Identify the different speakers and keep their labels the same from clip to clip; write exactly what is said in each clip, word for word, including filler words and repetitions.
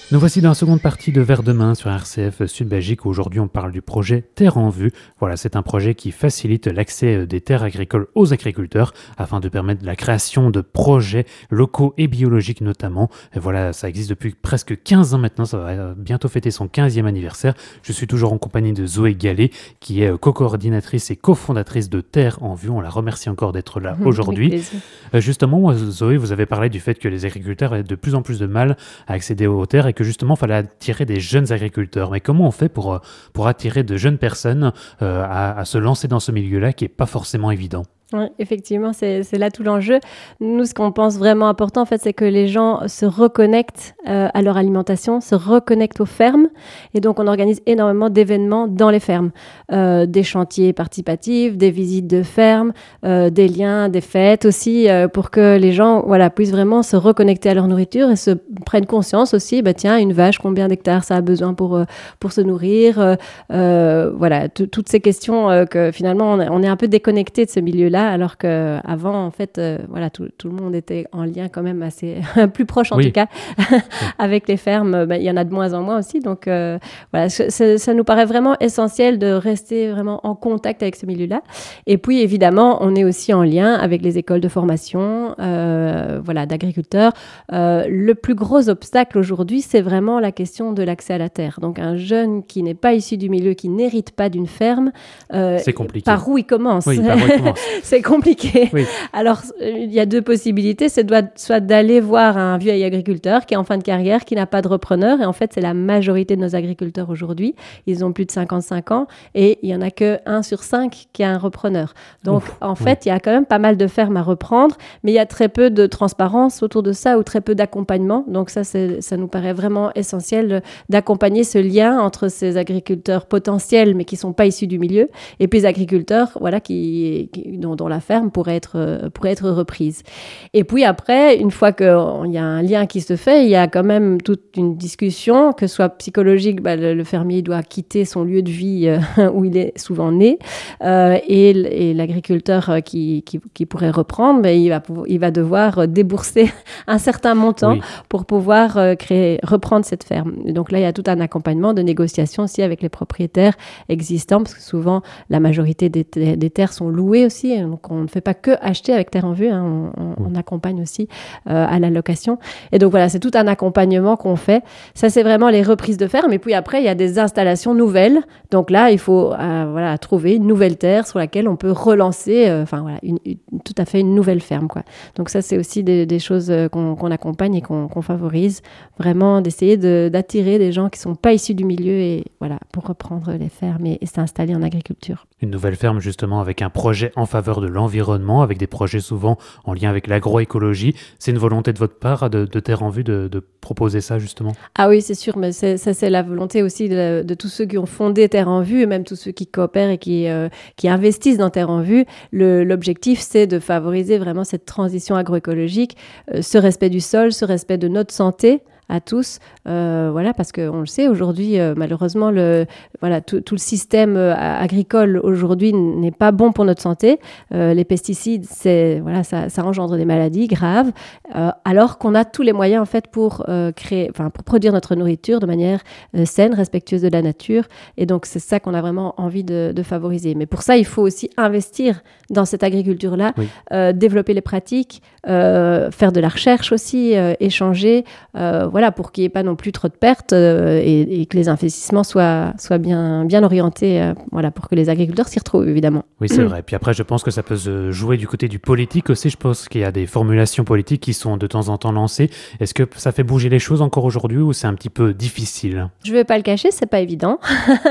Speaker 1: Nous voici dans la seconde partie de Vers demain sur R C F Sud Belgique où aujourd'hui on parle du projet Terre en Vue. Voilà, c'est un projet qui facilite l'accès des terres agricoles aux agriculteurs afin de permettre la création de projets locaux et biologiques notamment. Et voilà, ça existe depuis presque quinze ans maintenant, ça va bientôt fêter son quinzième anniversaire. Je suis toujours en compagnie de Zoé Gallet qui est co-coordinatrice et cofondatrice de Terre en Vue. On la remercie encore d'être là aujourd'hui. Euh, justement, Zoé, vous avez parlé du fait que les agriculteurs avaient de plus en plus de mal à accéder aux terres et que justement, il fallait attirer des jeunes agriculteurs. Mais comment on fait pour, pour attirer de jeunes personnes euh, à, à se lancer dans ce milieu-là qui n'est pas forcément évident ?
Speaker 2: Oui, effectivement, c'est, c'est là tout l'enjeu. Nous, ce qu'on pense vraiment important, en fait, c'est que les gens se reconnectent euh, à leur alimentation, se reconnectent aux fermes. Et donc, on organise énormément d'événements dans les fermes. Euh, des chantiers participatifs, des visites de fermes, euh, des liens, des fêtes aussi, euh, pour que les gens voilà, puissent vraiment se reconnecter à leur nourriture et se prennent conscience aussi, bah, tiens, une vache, combien d'hectares ça a besoin pour, euh, pour se nourrir euh, euh, Voilà, t- toutes ces questions euh, que finalement, on, on est un peu déconnecté de ce milieu-là. Alors qu'avant, en fait, euh, voilà, tout, tout le monde était en lien quand même assez plus proche, en oui. tout cas, avec les fermes. Ben, il y en a de moins en moins aussi. Donc, euh, voilà, ça, ça nous paraît vraiment essentiel de rester vraiment en contact avec ce milieu-là. Et puis, évidemment, on est aussi en lien avec les écoles de formation euh, voilà, d'agriculteurs. Euh, le plus gros obstacle aujourd'hui, c'est vraiment la question de l'accès à la terre. Donc, un jeune qui n'est pas issu du milieu, qui n'hérite pas d'une ferme, euh,
Speaker 1: c'est compliqué.
Speaker 2: Par où il commence
Speaker 1: Oui, par où il commence.
Speaker 2: C'est compliqué.
Speaker 1: Oui.
Speaker 2: Alors, il y a deux possibilités. C'est soit d'aller voir un vieil agriculteur qui est en fin de carrière, qui n'a pas de repreneur. Et en fait, c'est la majorité de nos agriculteurs aujourd'hui. Ils ont plus de cinquante-cinq ans et il n'y en a que un sur cinq qui a un repreneur. Donc, Ouf, en fait, oui. il y a quand même pas mal de fermes à reprendre, mais il y a très peu de transparence autour de ça ou très peu d'accompagnement. Donc, ça, c'est, ça nous paraît vraiment essentiel d'accompagner ce lien entre ces agriculteurs potentiels, mais qui ne sont pas issus du milieu, et puis les agriculteurs voilà, qui, qui, dont, dont la ferme pourrait être, pourrait être reprise. Et puis après, une fois qu'il y a un lien qui se fait, il y a quand même toute une discussion, que ce soit psychologique, bah, le, le fermier doit quitter son lieu de vie euh, où il est souvent né, euh, et, et l'agriculteur qui, qui, qui pourrait reprendre, bah, il, va pouvoir, il va devoir débourser un certain montant oui. pour pouvoir euh, créer, reprendre cette ferme. Et donc là, il y a tout un accompagnement de négociation aussi avec les propriétaires existants, parce que souvent, la majorité des, t- des terres sont louées aussi, donc on ne fait pas que acheter avec Terre en Vue, hein, on, on, on accompagne aussi euh, à la location. Et donc voilà, c'est tout un accompagnement qu'on fait. Ça, c'est vraiment les reprises de ferme. Et puis après, il y a des installations nouvelles. Donc là, il faut euh, voilà, trouver une nouvelle terre sur laquelle on peut relancer, euh, enfin voilà, une, une, tout à fait une nouvelle ferme, quoi. Donc ça, c'est aussi des, des choses qu'on, qu'on accompagne et qu'on, qu'on favorise, vraiment d'essayer de, d'attirer des gens qui ne sont pas issus du milieu et voilà, pour reprendre les fermes et, et s'installer en agriculture.
Speaker 1: Une nouvelle ferme justement avec un projet en faveur de l'environnement, avec des projets souvent en lien avec l'agroécologie. C'est une volonté de votre part, de, de Terre en Vue, de, de proposer ça justement ?
Speaker 2: Ah oui, c'est sûr, mais c'est, ça c'est la volonté aussi de, de tous ceux qui ont fondé Terre en Vue et même tous ceux qui coopèrent et qui, euh, qui investissent dans Terre en Vue. Le, l'objectif, c'est de favoriser vraiment cette transition agroécologique, euh, ce respect du sol, ce respect de notre santé à tous, euh, voilà, parce qu'on le sait, aujourd'hui, euh, malheureusement, le, voilà, tout, tout le système euh, agricole aujourd'hui n'est pas bon pour notre santé. Euh, les pesticides, c'est, voilà, ça, ça engendre des maladies graves, euh, alors qu'on a tous les moyens, en fait, pour, euh, créer, enfin, pour produire notre nourriture de manière euh, saine, respectueuse de la nature. Et donc, c'est ça qu'on a vraiment envie de, de favoriser. Mais pour ça, il faut aussi investir dans cette agriculture-là, oui. euh, développer les pratiques, euh, faire de la recherche aussi, euh, échanger, euh, voilà, pour qu'il n'y ait pas non plus trop de pertes euh, et, et que les investissements soient, soient bien, bien orientés, euh, voilà, pour que les agriculteurs s'y retrouvent, évidemment.
Speaker 1: Oui, c'est vrai. Puis après, je pense que ça peut se jouer du côté du politique aussi. Je pense qu'il y a des formulations politiques qui sont de temps en temps lancées. Est-ce que ça fait bouger les choses encore aujourd'hui ou c'est un petit peu difficile ?
Speaker 2: Je ne vais pas le cacher, ce n'est pas évident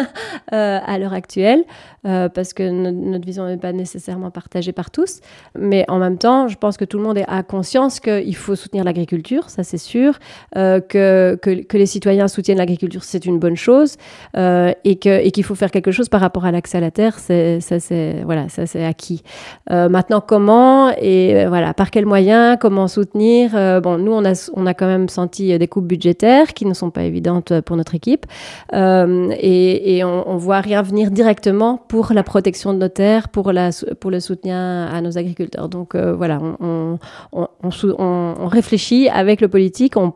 Speaker 2: euh, à l'heure actuelle, euh, parce que no- notre vision n'est pas nécessairement partagée par tous. Mais en même temps, je pense que tout le monde a conscience qu'il faut soutenir l'agriculture, ça c'est sûr, euh, que, que, que les citoyens soutiennent l'agriculture, c'est une bonne chose, euh, et, que, et qu'il faut faire quelque chose par rapport à l'accès à la terre, c'est, ça, c'est, voilà, ça c'est acquis. Euh, maintenant, comment et euh, voilà, par quels moyens, comment soutenir euh, bon, nous, on a, on a quand même senti des coupes budgétaires qui ne sont pas évidentes pour notre équipe, euh, et, et on ne voit rien venir directement pour la protection de nos terres, pour, la, pour le soutien à nos agriculteurs. Donc euh, voilà, on, on, on, on, on réfléchit avec le politique, on propose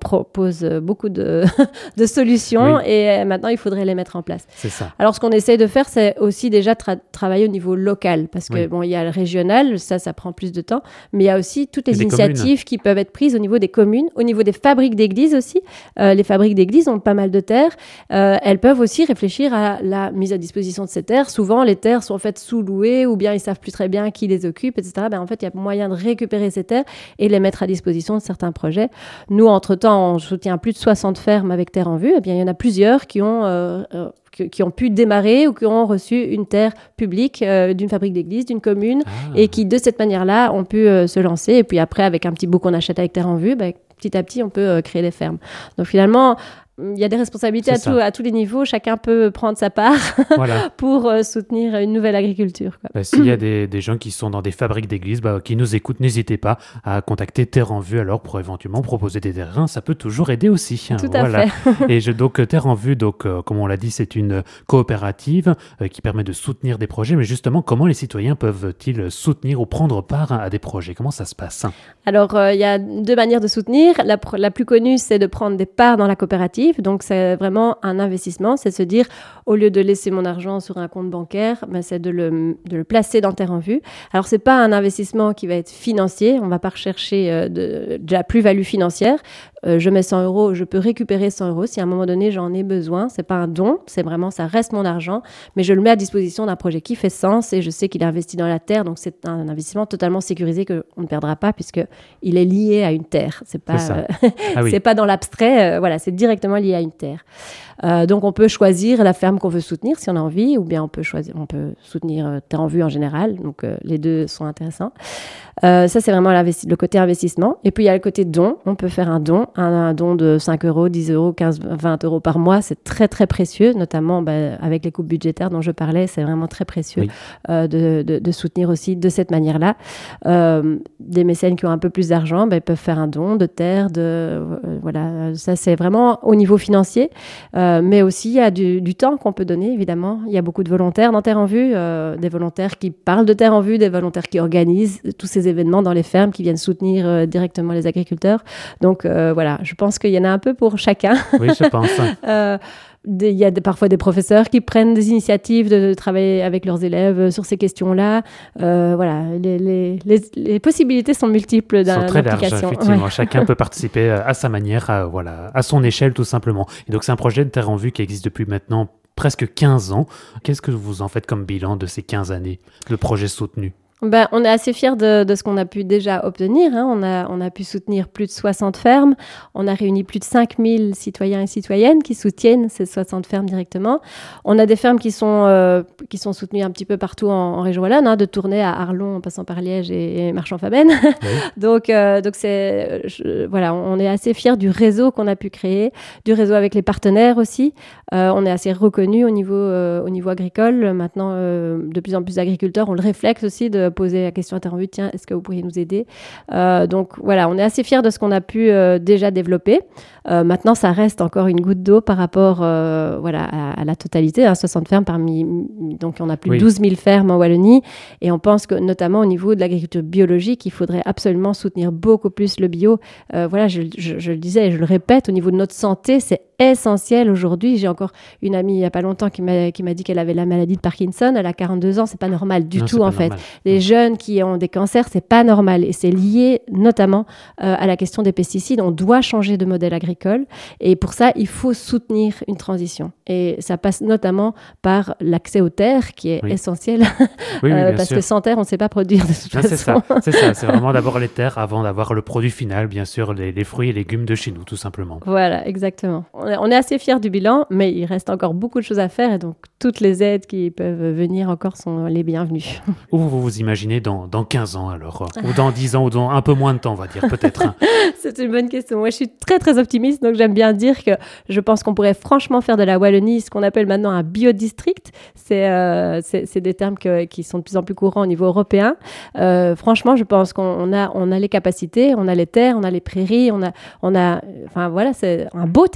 Speaker 2: propose beaucoup de, de solutions oui. et maintenant, il faudrait les mettre en place.
Speaker 1: C'est ça.
Speaker 2: Alors, ce qu'on essaye de faire, c'est aussi déjà tra- travailler au niveau local parce que, oui. bon, il y a le régional, ça, ça prend plus de temps, mais il y a aussi toutes les initiatives communes. Qui peuvent être prises au niveau des communes, au niveau des fabriques d'églises aussi. Euh, les fabriques d'églises ont pas mal de terres. Euh, elles peuvent aussi réfléchir à la mise à disposition de ces terres. Souvent, les terres sont en fait sous-louées ou bien ils savent plus très bien qui les occupe, et cetera. Ben, en fait, il y a moyen de récupérer ces terres et les mettre à disposition de certains projets. Nous, entre-temps, on soutient plus de soixante fermes avec Terre en Vue. Eh bien, il y en a plusieurs qui ont... Euh, euh, qui ont pu démarrer ou qui ont reçu une terre publique euh, d'une fabrique d'église, d'une commune, ah. et qui, de cette manière-là, ont pu euh, se lancer. Et puis après, avec un petit bout qu'on achète avec Terre en Vue, bah, petit à petit, on peut euh, créer des fermes. Donc finalement, il y a des responsabilités à, tout, à tous les niveaux. Chacun peut prendre sa part voilà. pour euh, soutenir une nouvelle agriculture. Quoi.
Speaker 1: Bah, s'il y a des, des gens qui sont dans des fabriques d'églises, bah, qui nous écoutent, n'hésitez pas à contacter Terre en Vue alors pour éventuellement proposer des terrains. Ça peut toujours aider aussi.
Speaker 2: Tout
Speaker 1: voilà.
Speaker 2: à fait.
Speaker 1: Et je, donc Terre en Vue, donc, euh, comme on l'a dit, c'est une coopérative euh, qui permet de soutenir des projets. Mais justement, comment les citoyens peuvent-ils soutenir ou prendre part à des projets ? Comment ça se passe ?
Speaker 2: Alors, il euh, y a deux manières de soutenir. La, pr- la plus connue, c'est de prendre des parts dans la coopérative. Donc, c'est vraiment un investissement. C'est de se dire, au lieu de laisser mon argent sur un compte bancaire, ben, c'est de le, de le placer dans Terre en Vue. Alors, ce n'est pas un investissement qui va être financier. On ne va pas rechercher euh, de, de la plus-value financière. Euh, je mets cent euros, je peux récupérer cent euros. Si à un moment donné, j'en ai besoin, ce n'est pas un don. C'est vraiment, ça reste mon argent. Mais je le mets à disposition d'un projet qui fait sens et je sais qu'il est investi dans la terre. Donc, c'est un investissement totalement sécurisé qu'on ne perdra pas puisqu'il est lié à une terre. Ce n'est pas,
Speaker 1: c'est,
Speaker 2: euh,
Speaker 1: ah oui.
Speaker 2: c'est pas dans l'abstrait. Euh, voilà, c'est directement lié à une terre. Euh, donc, on peut choisir la ferme qu'on veut soutenir si on a envie, ou bien on peut choisir, on peut soutenir euh, Terre en Vue en général. Donc, euh, les deux sont intéressants. Euh, ça, c'est vraiment le côté investissement. Et puis, il y a le côté don. On peut faire un don, un, un don de cinq euros, dix euros, quinze, vingt euros par mois. C'est très, très précieux, notamment bah, avec les coupes budgétaires dont je parlais. C'est vraiment très précieux oui. euh, de, de, de soutenir aussi de cette manière-là. Euh, des mécènes qui ont un peu plus d'argent, bah, ils peuvent faire un don de terre. De, euh, voilà. Ça, c'est vraiment au niveau financier. Euh, mais aussi, il y a du, du temps qu'on peut donner, évidemment. Il y a beaucoup de volontaires dans Terre en Vue, euh, des volontaires qui parlent de Terre en Vue, des volontaires qui organisent tous ces événements dans les fermes, qui viennent soutenir euh, directement les agriculteurs. Donc, euh, voilà, je pense qu'il y en a un peu pour chacun.
Speaker 1: Oui, je pense.
Speaker 2: euh, Il y a des, parfois des professeurs qui prennent des initiatives de, de travailler avec leurs élèves sur ces questions-là. Euh, voilà, les, les, les, les possibilités sont multiples dans
Speaker 1: très
Speaker 2: l'application.
Speaker 1: Larges, effectivement. Ouais. Chacun peut participer à sa manière, à, voilà, à son échelle tout simplement. Et donc c'est un projet de Terre en Vue qui existe depuis maintenant presque quinze ans. Qu'est-ce que vous en faites comme bilan de ces quinze années de projets soutenus ?
Speaker 2: Ben, on est assez fiers de, de ce qu'on a pu déjà obtenir. Hein. On a, on a pu soutenir plus de soixante fermes. On a réuni plus de cinq mille citoyens et citoyennes qui soutiennent ces soixante fermes directement. On a des fermes qui sont, euh, qui sont soutenues un petit peu partout en, en région wallonne, hein, de Tournai à Arlon en passant par Liège et, et Marchand-Faben. Oui. donc, euh, donc c'est, je, voilà, on est assez fiers du réseau qu'on a pu créer, du réseau avec les partenaires aussi. Euh, on est assez reconnus au niveau, euh, au niveau agricole. Maintenant, euh, de plus en plus d'agriculteurs ont le réflexe aussi de poser la question à Terre en Vue, tiens, est-ce que vous pourriez nous aider ? euh, Donc voilà, on est assez fiers de ce qu'on a pu euh, déjà développer. Euh, maintenant, ça reste encore une goutte d'eau par rapport euh, voilà, à, à la totalité, hein, soixante fermes parmi... Donc on a plus oui. de douze mille fermes en Wallonie et on pense que notamment au niveau de l'agriculture biologique, il faudrait absolument soutenir beaucoup plus le bio. Euh, voilà, je, je, je le disais et je le répète, au niveau de notre santé, c'est essentiel aujourd'hui. J'ai encore une amie il n'y a pas longtemps qui m'a, qui m'a dit qu'elle avait la maladie de Parkinson. Elle a quarante-deux ans, c'est pas normal du
Speaker 1: non,
Speaker 2: tout en fait.
Speaker 1: Normal.
Speaker 2: Les jeunes qui ont des cancers, c'est pas normal et c'est lié notamment euh, à la question des pesticides. On doit changer de modèle agricole et pour ça, il faut soutenir une transition. Et ça passe notamment par l'accès aux terres qui est oui. essentiel
Speaker 1: oui, oui,
Speaker 2: euh, parce
Speaker 1: sûr.
Speaker 2: que sans terre, on ne sait pas produire de toute
Speaker 1: non,
Speaker 2: façon.
Speaker 1: C'est ça, c'est ça. C'est vraiment d'abord les terres avant d'avoir le produit final, bien sûr, les, les fruits et légumes de chez nous, tout simplement.
Speaker 2: Voilà, exactement. On est, on est assez fiers du bilan, mais il reste encore beaucoup de choses à faire et donc toutes les aides qui peuvent venir encore sont les bienvenues.
Speaker 1: Où vous vous imaginez dans, dans quinze ans alors ? Ou dans dix ans, ou dans un peu moins de temps, on va dire, peut-être.
Speaker 2: C'est une bonne question. Moi, je suis très, très optimiste, donc j'aime bien dire que je pense qu'on pourrait franchement faire de la Wallonie ce qu'on appelle maintenant un biodistrict. C'est, euh, c'est, c'est des termes que, qui sont de plus en plus courants au niveau européen. Euh, franchement, je pense qu'on a, on a les capacités, on a les terres, on a les prairies, on a, on a, enfin voilà, c'est un beau territoire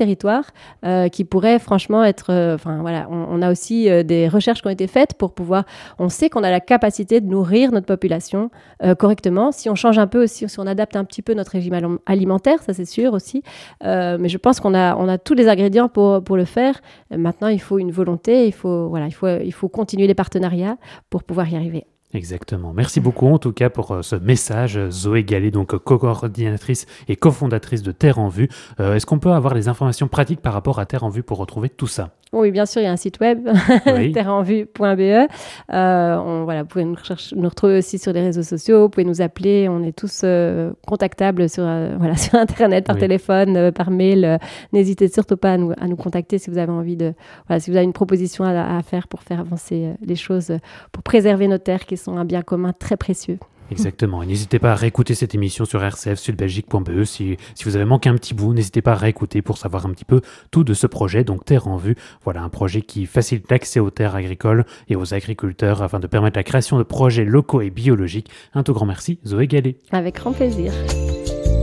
Speaker 2: euh, qui pourraient franchement être... euh, Enfin, voilà, on, on a aussi euh, des recherches qui ont été faites pour pouvoir... On sait qu'on a la capacité de nourrir notre population euh, correctement. Si on change un peu aussi, si on adapte un petit peu notre régime alim- alimentaire, ça c'est sûr aussi. Euh, mais je pense qu'on a, on a tous les ingrédients pour, pour le faire. Euh, maintenant, il faut une volonté, il faut, voilà, il faut, il faut continuer les partenariats pour pouvoir y arriver.
Speaker 1: Exactement. Merci beaucoup en tout cas pour euh, ce message. Zoé Gallet, donc euh, co-coordinatrice et cofondatrice de Terre en Vue. Euh, est-ce qu'on peut avoir les informations pratiques par rapport à Terre en Vue pour retrouver tout ça?
Speaker 2: Oui, bien sûr, il y a un site web,
Speaker 1: Oui.
Speaker 2: terre en vue point b e. Euh, on, voilà, vous pouvez nous, rechercher, nous retrouver aussi sur les réseaux sociaux, vous pouvez nous appeler, on est tous euh, contactables sur, euh, voilà, sur Internet, par
Speaker 1: Oui.
Speaker 2: téléphone, euh, par mail. Euh, n'hésitez surtout pas à nous, à nous contacter si vous avez envie de... Voilà, si vous avez une proposition à, à faire pour faire avancer euh, les choses, euh, pour préserver nos terres qui sont un bien commun très précieux.
Speaker 1: Exactement. Et n'hésitez pas à réécouter cette émission sur r c f sud belgique point b e. Si, si vous avez manqué un petit bout, n'hésitez pas à réécouter pour savoir un petit peu tout de ce projet. Donc Terre en Vue, voilà un projet qui facilite l'accès aux terres agricoles et aux agriculteurs afin de permettre la création de projets locaux et biologiques. Un tout grand merci, Zoé Gallet.
Speaker 2: Avec grand plaisir.